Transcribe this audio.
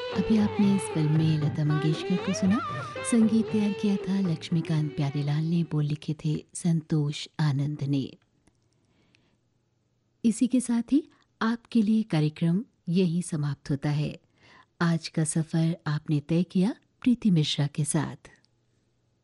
अभी आपने इस फिल्म में लता मंगेशकर को सुना। संगीत तैयार किया था लक्ष्मीकांत प्यारेलाल ने, बोल लिखे थे संतोष आनंद ने। इसी के साथ ही आपके लिए कार्यक्रम यहीं समाप्त होता है। आज का सफर आपने तय किया प्रीति मिश्रा के साथ।